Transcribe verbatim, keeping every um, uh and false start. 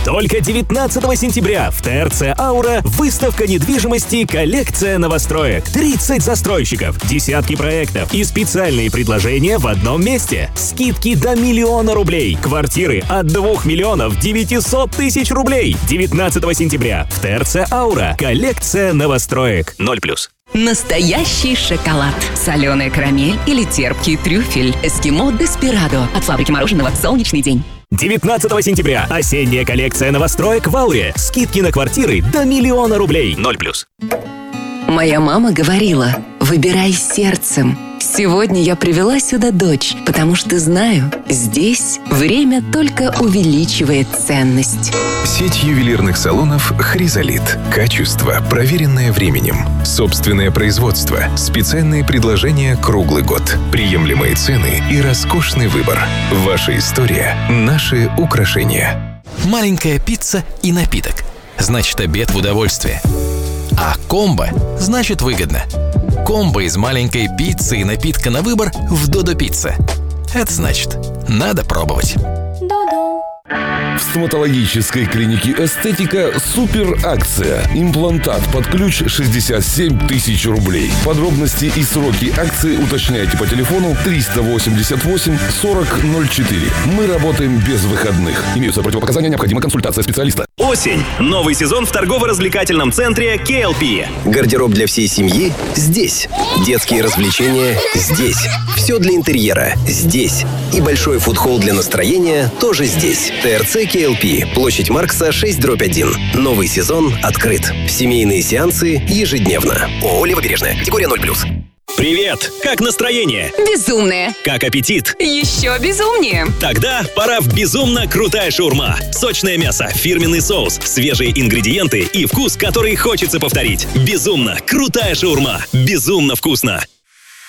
Только девятнадцатого сентября в ТРЦ «Аура» выставка недвижимости «Коллекция новостроек». тридцать застройщиков, десятки проектов и специальные предложения в одном месте. Скидки до миллиона рублей. Квартиры от двух миллионов девятисот тысяч рублей. девятнадцатого сентября в ТРЦ «Аура». Коллекция новостроек. ноль плюс. Настоящий шоколад. Соленая карамель или терпкий трюфель. Эскимо Деспирадо. От фабрики мороженого «Солнечный день». девятнадцатого сентября. Осенняя коллекция новостроек в «Ауре». Скидки на квартиры до миллиона рублей. ноль плюс. Моя мама говорила: выбирай сердцем. Сегодня я привела сюда дочь, потому что знаю, здесь время только увеличивает ценность. Сеть ювелирных салонов «Хризолит». Качество, проверенное временем. Собственное производство. Специальные предложения круглый год. Приемлемые цены и роскошный выбор. Ваша история – наши украшения. Маленькая пицца и напиток. Значит, обед в удовольствие. А комбо значит выгодно. Комбо из маленькой пиццы и напитка на выбор в Додо Пицца. Это значит, надо пробовать. В стоматологической клинике «Эстетика» супер акция. Имплантат под ключ шестьдесят семь тысяч рублей. Подробности и сроки акции уточняйте по телефону триста восемьдесят восемь сорок ноль четыре. Мы работаем без выходных. Имеются противопоказания, необходима консультация специалиста. Осень. Новый сезон в торгово-развлекательном центре кей эл пи. Гардероб для всей семьи здесь. Детские развлечения здесь. Все для интерьера здесь. И большой фудхолл для настроения тоже здесь. ТРЦ кей эл пи. Площадь Маркса, шесть дробь один. Новый сезон открыт. Семейные сеансы ежедневно. ООО «Левобережная». Категория ноль плюс. Привет! Как настроение? Безумное. Как аппетит? Еще безумнее. Тогда пора в безумно крутая шаурма. Сочное мясо, фирменный соус, свежие ингредиенты и вкус, который хочется повторить. Безумно крутая шаурма. Безумно вкусно.